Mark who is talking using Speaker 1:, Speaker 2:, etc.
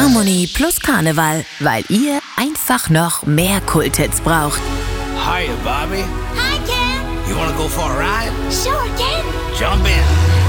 Speaker 1: Harmony plus Karneval, weil ihr einfach noch mehr Kulthits braucht.
Speaker 2: Hiya, Bobby.
Speaker 3: Hi, Ken.
Speaker 2: You wanna go for a ride?
Speaker 3: Sure, Ken.
Speaker 2: Jump in.